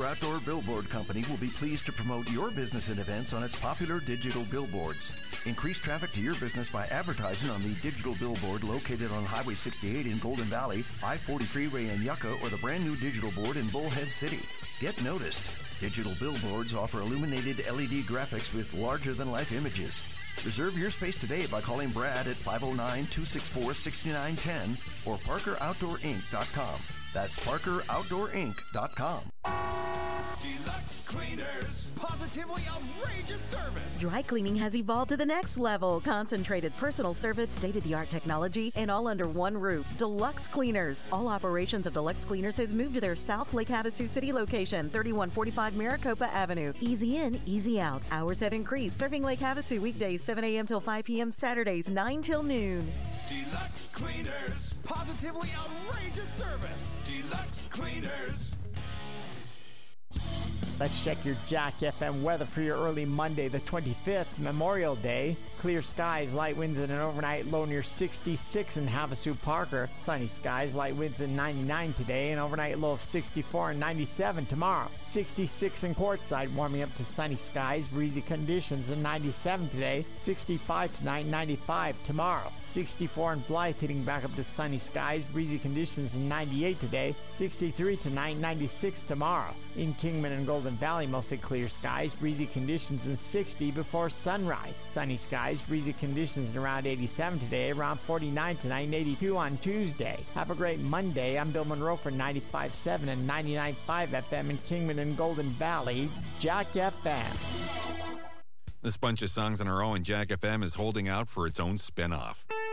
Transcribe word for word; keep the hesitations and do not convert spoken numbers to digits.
Outdoor Billboard Company will be pleased to promote your business and events on its popular digital billboards. Increase traffic to your business by advertising on the digital billboard located on Highway sixty-eight in Golden Valley, I forty Freeway in Yucca, or the brand new digital board in Bullhead City. Get noticed. Digital billboards offer illuminated L E D graphics with larger-than-life images. Reserve your space today by calling Brad at five oh nine, two six four, six nine one zero or Parker Outdoor Inc dot com. That's Parker Outdoor Inc dot com. Deluxe Cleaners. Positively outrageous service. Dry cleaning has evolved to the next level. Concentrated personal service, state-of-the-art technology, and all under one roof. Deluxe Cleaners. All operations of Deluxe Cleaners has moved to their South Lake Havasu City location, thirty-one forty-five Maricopa Avenue. Easy in, easy out. Hours have increased. Serving Lake Havasu weekdays seven a.m. till five p.m. Saturdays nine till noon. Deluxe Cleaners. Positively outrageous service. Deluxe Cleaners. Let's check your Jack F M weather for your early Monday, the twenty-fifth, Memorial Day. Clear skies, light winds, and an overnight low near sixty-six in Havasu Parker. Sunny skies, light winds at ninety-nine today, and overnight low of sixty-four and ninety-seven tomorrow. sixty-six in Quartzsite, warming up to sunny skies, breezy conditions, and ninety-seven today. sixty-five tonight, ninety-five tomorrow. sixty-four in Blythe, hitting back up to sunny skies, breezy conditions, and ninety-eight today. sixty-three tonight, ninety-six tomorrow. In Kingman and Golden Valley, mostly clear skies, breezy conditions, and sixty before sunrise. Sunny skies, breezy conditions, and around eighty-seven today, around forty-nine tonight, and eighty-two on Tuesday. Have a great Monday. I'm Bill Monroe for ninety-five point seven and ninety-nine point five F M in Kingman and Golden Valley. Jack F M. This bunch of songs on our own, Jack F M is holding out for its own spin-off.